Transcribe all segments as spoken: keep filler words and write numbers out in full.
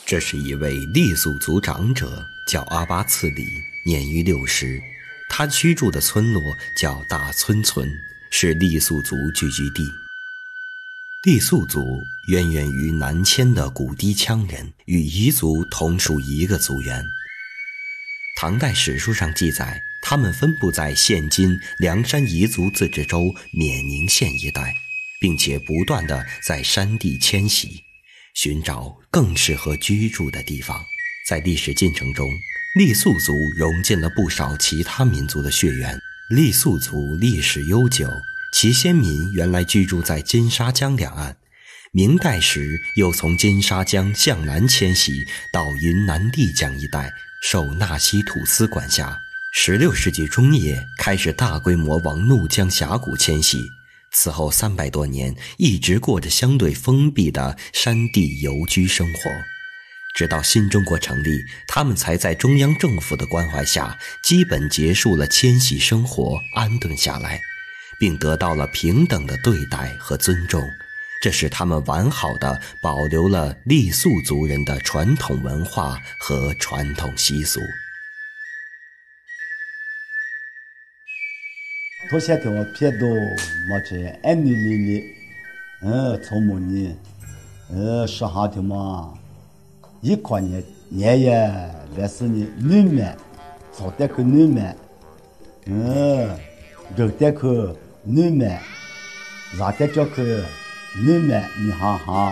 这是一位傈僳族长者，叫阿巴次里，年逾六十。他居住的村落叫大村村，是傈僳族聚居地。傈僳族渊源于南迁的古氐羌人，与彝族同属一个族源。唐代史书上记载，他们分布在现今凉山彝族自治州冕宁县一带，并且不断地在山地迁徙，寻找更适合居住的地方。在历史进程中，傈僳族融进了不少其他民族的血缘。傈僳族历史悠久，其先民原来居住在金沙江两岸，明代时又从金沙江向南迁徙到云南丽江一带，受纳西土司管辖。十六世纪中叶开始大规模往怒江峡谷迁徙，此后三百多年一直过着相对封闭的山地游居生活。直到新中国成立，他们才在中央政府的关怀下基本结束了迁徙生活，安顿下来，并得到了平等的对待和尊重。这使他们完好地保留了傈僳族人的传统文化和传统习俗。 头些天我撇到么子爱你里里，嗯，从母呢，呃，十哈天嘛，一块年年也来是呢，女们，早点去女们，嗯，热点去女们，热点叫去女们，你哈哈。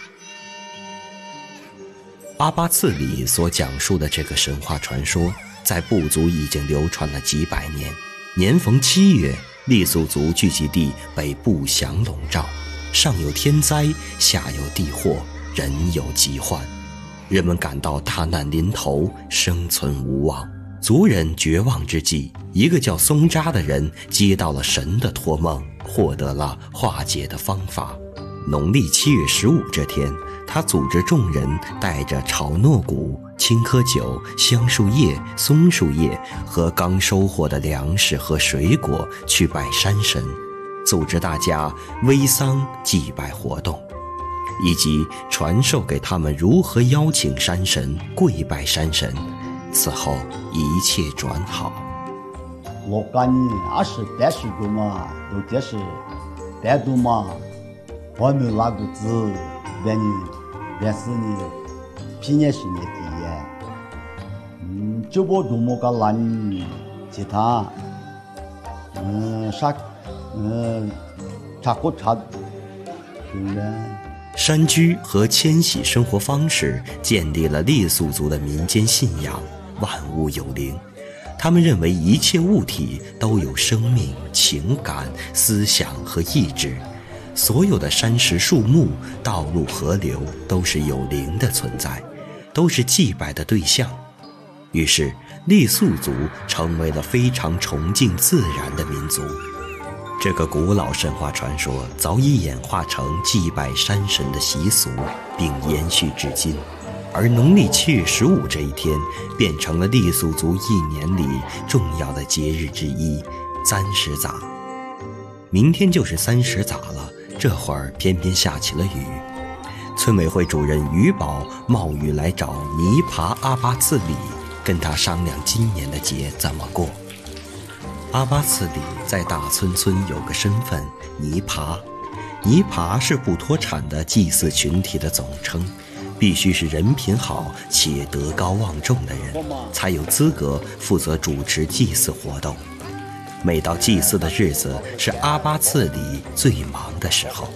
阿巴次里所讲述的这个神话传说，在部族已经流传了几百年。年逢七月，傈僳族聚集地被不祥笼罩，上有天灾，下有地祸，人有疾患，人们感到大难临头，生存无望。族人绝望之际，一个叫松扎的人接到了神的托梦，获得了化解的方法。农历七月十五这天，他组织众人带着炒糯谷、青稞酒、香树叶、松树叶和刚收获的粮食和水果去拜山神，组织大家煨桑祭拜活动，以及传授给他们如何邀请山神、跪拜山神。此后一切转好。 我感觉二十三十个嘛，都这是单独嘛，我们那个字，别人别是呢，平年是年底呀，嗯，就不多么个难，其他，嗯，啥，嗯，差不差，对呀。 山居和迁徙生活方式建立了傈僳族的民间信仰，万物有灵。他们认为一切物体都有生命、情感、思想和意志，所有的山石、树木、道路、河流都是有灵的存在，都是祭拜的对象。于是傈僳族成为了非常崇敬自然的民族。这个古老神话传说早已演化成祭拜山神的习俗，并延续至今。而农历七月十五这一天变成了傈僳族一年里重要的节日之一——簪石撒。明天就是三十撒了，这会儿偏偏下起了雨。村委会主任于宝冒雨来找尼爬阿巴次里，跟他商量今年的节怎么过。阿巴次里在大村村有个身份尼爬，尼爬是不脱产的祭祀群体的总称，必须是人品好且德高望重的人，才有资格负责主持祭祀活动。每到祭祀的日子，是阿巴次里最忙的时候。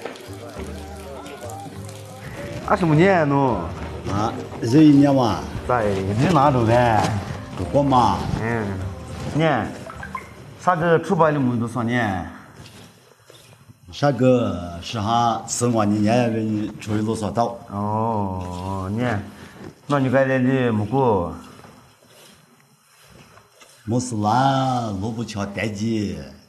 二十五年喏， 啊，这一年嘛， 在你那头呗， 不过嘛， 嗯，年，啥个出版的么多少年？ 啥个是哈四万年也给你出去多少刀？ 哦，年，那你该来的么过？ 没事啦，萝卜敲单机。